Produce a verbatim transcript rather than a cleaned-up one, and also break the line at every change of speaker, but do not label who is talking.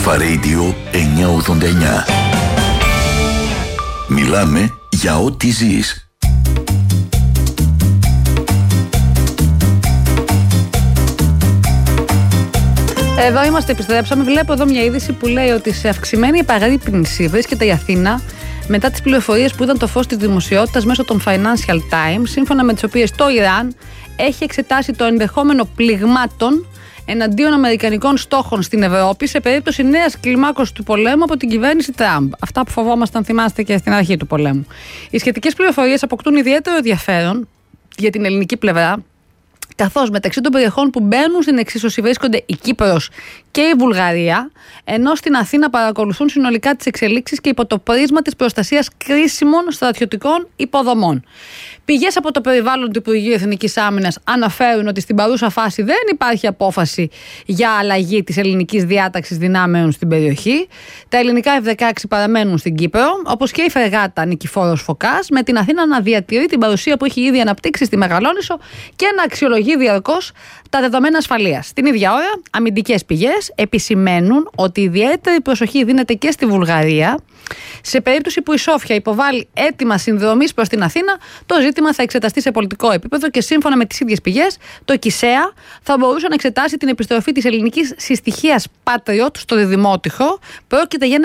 Αλφα Radio εννιακόσια ογδόντα εννιά. Μιλάμε για ό,τι ζεις.
Εδώ είμαστε, επιστρέψαμε. Βλέπω εδώ μια είδηση που λέει ότι σε αυξημένη επαγρύπνηση βρίσκεται η Αθήνα μετά τις πληροφορίες που ήταν το φως της δημοσιότητας μέσω των Financial Times, σύμφωνα με τις οποίες το Ιράν έχει εξετάσει το ενδεχόμενο πληγμάτων εναντίον αμερικανικών στόχων στην Ευρώπη σε περίπτωση νέας κλιμάκωσης του πολέμου από την κυβέρνηση Τραμπ. Αυτά που φοβόμασταν, θυμάστε, και στην αρχή του πολέμου. Οι σχετικές πληροφορίες αποκτούν ιδιαίτερο ενδιαφέρον για την ελληνική πλευρά, καθώς μεταξύ των περιοχών που μπαίνουν στην εξίσωση βρίσκονται η Κύπρος και η Βουλγαρία, ενώ στην Αθήνα παρακολουθούν συνολικά τις εξελίξεις και υπό το πρίσμα της προστασίας κρίσιμων στρατιωτικών υποδομών. Πηγές από το περιβάλλον του Υπουργείου Εθνικής Άμυνας αναφέρουν ότι στην παρούσα φάση δεν υπάρχει απόφαση για αλλαγή της ελληνικής διάταξης δυνάμεων στην περιοχή. Τα ελληνικά εφ δεκαέξι παραμένουν στην Κύπρο, όπως και η φρεγάτα Νικηφόρος Φωκάς, με την Αθήνα να διατηρεί την παρουσία που έχει ήδη αναπτύξει στη Μεγαλόνισσο και να αξιολογεί διαρκώς τα δεδομένα ασφαλείας. Την ίδια ώρα, αμυντικές πηγές επισημαίνουν ότι ιδιαίτερη προσοχή δίνεται και στη Βουλγαρία. Σε περίπτωση που η Σόφια υποβάλει αίτημα συνδρομής προς την Αθήνα, το ζήτημα θα εξεταστεί σε πολιτικό επίπεδο και σύμφωνα με τις ίδιες πηγές, το ΚΙΣΕΑ θα μπορούσε να εξετάσει την επιστροφή της ελληνικής συστοιχίας Patriot στο Διδημότυχο. Πρόκειται για